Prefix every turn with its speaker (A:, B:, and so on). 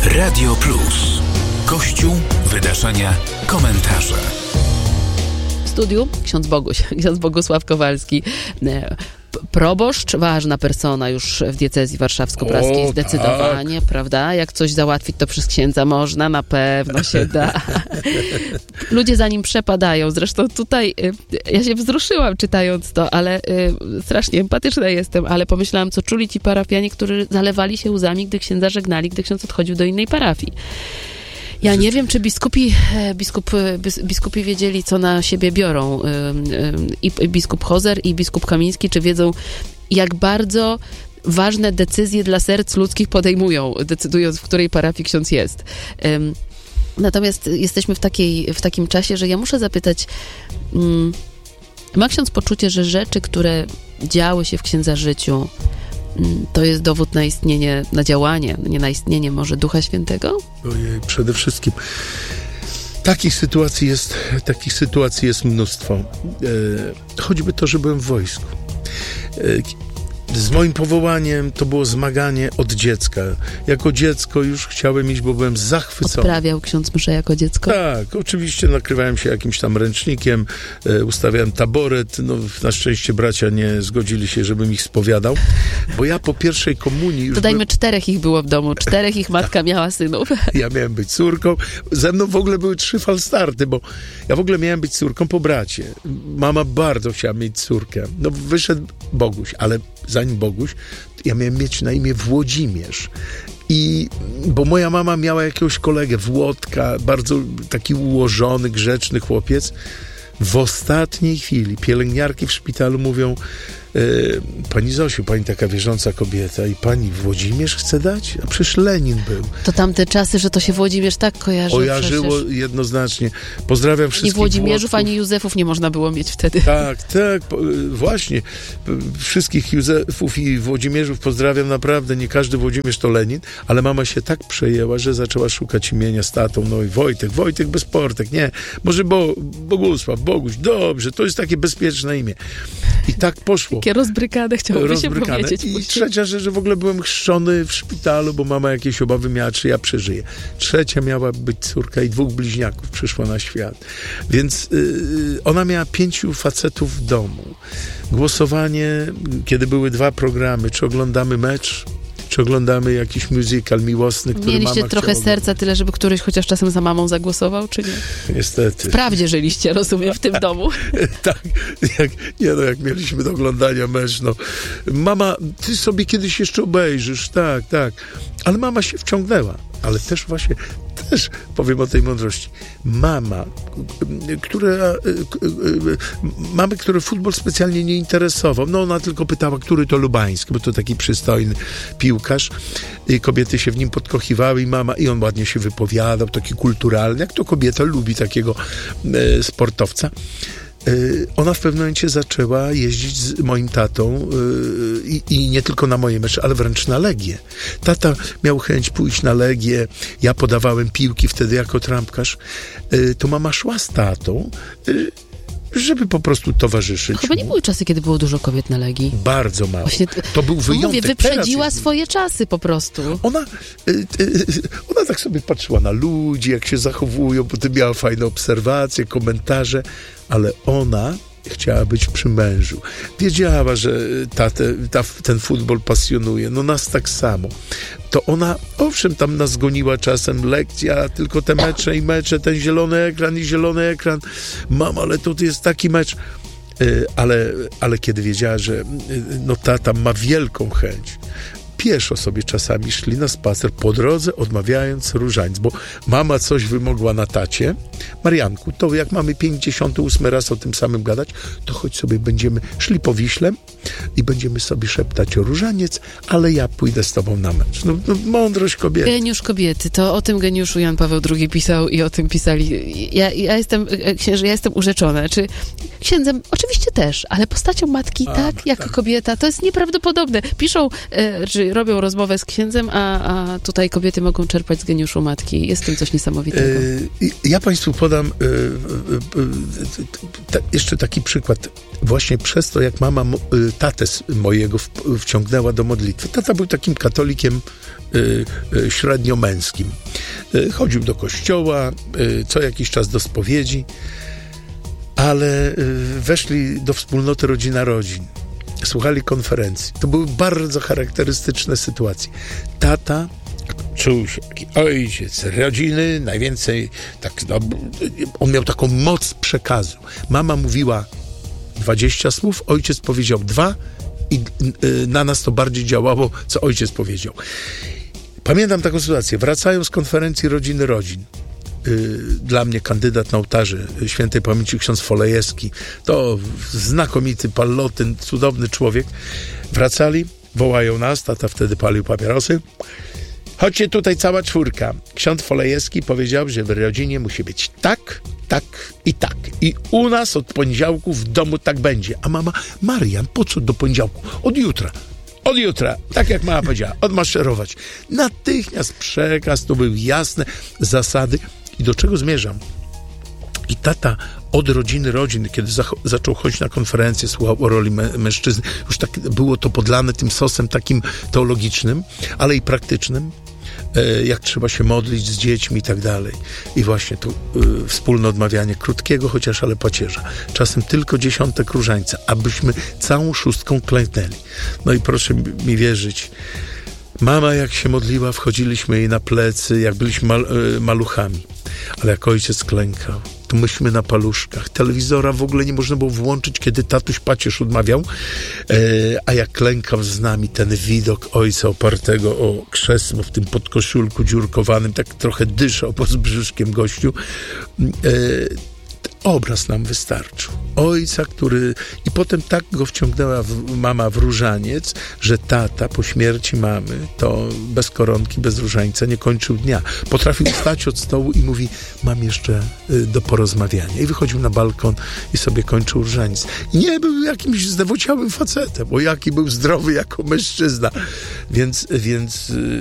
A: Radio Plus. Kościół, wydarzenia, komentarze.
B: W studiu ksiądz Bogusław Kowalski, proboszcz, ważna persona już w diecezji warszawsko-praskiej, zdecydowanie, tak. Prawda? Jak coś załatwić, to przez księdza można, na pewno się da. Ludzie za nim przepadają. Zresztą tutaj ja się wzruszyłam czytając to, ale strasznie empatyczna jestem, ale pomyślałam, co czuli ci parafianie, którzy zalewali się łzami, gdy księdza żegnali, gdy ksiądz odchodził do innej parafii. Ja nie wiem, czy biskupi wiedzieli, co na siebie biorą. I biskup Hozer, i biskup Kamiński, czy wiedzą, jak bardzo ważne decyzje dla serc ludzkich podejmują, decydując, w której parafii ksiądz jest. Natomiast jesteśmy w takim czasie, że ja muszę zapytać, ma ksiądz poczucie, że rzeczy, które działy się w księdza życiu, to jest dowód na istnienie, na działanie, nie na istnienie może Ducha Świętego?
C: Ojej, przede wszystkim. Takich sytuacji jest mnóstwo. Choćby to, że byłem w wojsku. Z moim powołaniem to było zmaganie od dziecka. Jako dziecko już chciałem iść, bo byłem zachwycony.
B: Odprawiał ksiądz mszę jako dziecko?
C: Tak, oczywiście nakrywałem się jakimś tam ręcznikiem, ustawiałem taboret. No, na szczęście bracia nie zgodzili się, żebym ich spowiadał, bo ja po pierwszej komunii już...
B: Dodajmy, 4 ich było w domu, 4 ich matka miała synów.
C: Ja miałem być córką. Ze mną w ogóle były 3 falstarty, bo ja w ogóle miałem być córką po bracie. Mama bardzo chciała mieć córkę. No wyszedł Boguś, ale zanim Boguś, ja miałem mieć na imię Włodzimierz. Bo moja mama miała jakiegoś kolegę, Włodka, bardzo taki ułożony, grzeczny chłopiec. W ostatniej chwili pielęgniarki w szpitalu mówią: pani Zosiu, pani taka wierząca kobieta i pani Włodzimierz chce dać? A przecież Lenin był.
B: To tamte czasy, że to się Włodzimierz tak kojarzy.
C: Kojarzyło przecież jednoznacznie. Pozdrawiam wszystkich
B: Ani Włodzimierzów,
C: Włodków. Ani
B: Józefów nie można było mieć wtedy.
C: Tak, właśnie. Wszystkich Józefów i Włodzimierzów pozdrawiam naprawdę. Nie każdy Włodzimierz to Lenin, ale mama się tak przejęła, że zaczęła szukać imienia z tatą. No i Wojtek bez portek. Nie, może Bogusław, Boguś. Dobrze, to jest takie bezpieczne imię. I tak poszło.
B: Takie rozbrykane, chciałoby się powiedzieć.
C: I trzecia rzecz, że w ogóle byłem chrzczony w szpitalu, bo mama jakieś obawy miała, czy ja przeżyję. Trzecia miała być córka i 2 bliźniaków przyszło na świat. Więc ona miała 5 facetów w domu. Głosowanie, kiedy były 2 programy, czy oglądamy mecz, czy oglądamy jakiś musical miłosny, który
B: Mieliście
C: mama
B: trochę serca, tyle, żeby któryś chociaż czasem za mamą zagłosował, czy nie?
C: Niestety.
B: Wprawdzie żyliście, rozumiem, w tym domu.
C: Tak, jak mieliśmy do oglądania mecz, no. Mama, ty sobie kiedyś jeszcze obejrzysz, tak. Ale mama się wciągnęła. Ale też powiem o tej mądrości. Mamy, które futbol specjalnie nie interesował. No ona tylko pytała, który to Lubański, bo to taki przystojny piłkarz. I kobiety się w nim podkochiwały i on ładnie się wypowiadał, taki kulturalny. Jak to kobieta lubi takiego sportowca. Ona w pewnym momencie zaczęła jeździć z moim tatą i nie tylko na moje mecze, ale wręcz na Legię. Tata miał chęć pójść na Legię, ja podawałem piłki wtedy jako trampkarz. To mama szła z tatą, żeby po prostu towarzyszyć.
B: Chyba nie były czasy, kiedy było dużo kobiet na Legii.
C: Bardzo mało. Właśnie, to był wyjątek.
B: Mówię, wyprzedziła swoje czasy po prostu.
C: Ona tak sobie patrzyła na ludzi, jak się zachowują, potem miała fajne obserwacje, komentarze, ale ona chciała być przy mężu. Wiedziała, że ten futbol pasjonuje. No nas tak samo. To ona, owszem, tam nas goniła czasem lekcja, tylko te mecze, ten zielony ekran. Mama, ale to jest taki mecz. Ale kiedy wiedziała, że tata ma wielką chęć, pieszo sobie czasami szli na spacer po drodze, odmawiając różańc, bo mama coś wymogła na tacie. Marianku, to jak mamy 58 raz o tym samym gadać, to choć sobie będziemy szli po Wiśle i będziemy sobie szeptać o różaniec, ale ja pójdę z tobą na mecz. No mądrość kobiety.
B: Geniusz kobiety. To o tym geniuszu Jan Paweł II pisał i o tym pisali. Ja jestem urzeczona. Czy księdzem? Oczywiście też, ale postacią matki, jako kobieta, to jest nieprawdopodobne. Piszą, czy Czyli robią rozmowę z księdzem, a tutaj kobiety mogą czerpać z geniuszu matki. Jest w tym coś niesamowitego.
C: Ja Państwu podam jeszcze taki przykład. Właśnie przez to, jak mama tatę mojego wciągnęła do modlitwy. Tata był takim katolikiem średnio męskim. Chodził do kościoła, co jakiś czas do spowiedzi, ale weszli do wspólnoty Rodzina Rodzin. Słuchali konferencji. To były bardzo charakterystyczne sytuacje. Tata czuł się taki ojciec rodziny, najwięcej, on miał taką moc przekazu. Mama mówiła 20 słów, ojciec powiedział 2 i na nas to bardziej działało, co ojciec powiedział. Pamiętam taką sytuację. Wracają z konferencji Rodziny Rodzin. Dla mnie kandydat na ołtarze świętej pamięci ksiądz Folejewski. To znakomity pallotyn, cudowny człowiek. Wracali, wołają nas, tata wtedy palił papierosy. Chodźcie tutaj cała 4. Ksiądz Folejewski powiedział, że w rodzinie musi być tak, tak i tak. I u nas od poniedziałku w domu tak będzie. A mama, Marian, po co do poniedziałku? Od jutra, tak jak mama powiedziała, odmaszerować. Natychmiast przekaz, to były jasne zasady. I do czego zmierzam? I tata od Rodziny Rodzin, kiedy zaczął chodzić na konferencję, słuchał o roli mężczyzny, już tak było to podlane tym sosem takim teologicznym, ale i praktycznym, jak trzeba się modlić z dziećmi i tak dalej. I właśnie tu wspólne odmawianie krótkiego, chociaż ale pacierza. Czasem tylko 10 różańca, abyśmy całą 6 klęknęli. No i proszę mi wierzyć, mama jak się modliła, wchodziliśmy jej na plecy, jak byliśmy maluchami. Ale jak ojciec klękał, to myśmy na paluszkach. Telewizora w ogóle nie można było włączyć, kiedy tatuś pacierz odmawiał. A jak klękał z nami, ten widok ojca opartego o krzesło w tym podkoszulku dziurkowanym, tak trochę dyszał pod brzuszkiem gościu. Obraz nam wystarczył. Ojca, który... I potem tak go wciągnęła mama w różaniec, że tata po śmierci mamy, to bez koronki, bez różańca nie kończył dnia. Potrafił wstać od stołu i mówi, mam jeszcze do porozmawiania. I wychodził na balkon i sobie kończył różaniec. I nie był jakimś zdewociałym facetem, bo jaki był zdrowy jako mężczyzna. Więc